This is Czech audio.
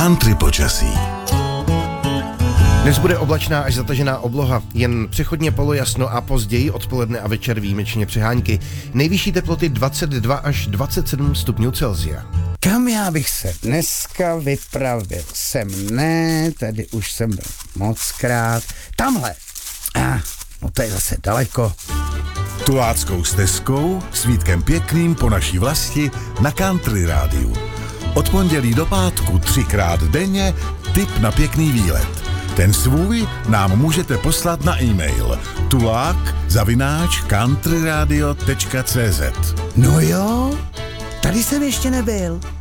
country počasí. Dnes bude oblačná až zatažená obloha, jen přechodně polojasno a později odpoledne a večer výjimečně přehánky. Nejvyšší teploty 22 až 27 stupňů Celsia. Kam já bych se dneska vypravil? Tady už jsem byl mockrát. Tamhle. No to je zase daleko. Tuláckou stezkou s Vítkem Pěkným po naší vlasti na Country rádiu. Od pondělí do pátku 3krát denně tip na pěkný výlet. Ten svůj nám můžete poslat na e-mail tulák@countryradio.cz. No jo, tady jsem ještě nebyl.